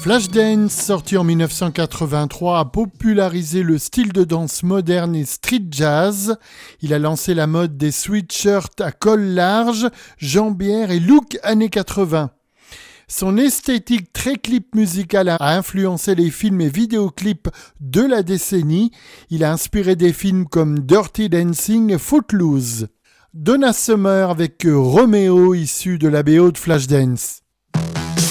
Flashdance, sorti en 1983, a popularisé le style de danse moderne et street jazz. Il a lancé la mode des sweatshirts à col large, jambières et look années 80. Son esthétique très clip musical a influencé les films et vidéoclips de la décennie. Il a inspiré des films comme Dirty Dancing et Footloose. Donna Summer avec Romeo, issu de la BO de Flashdance.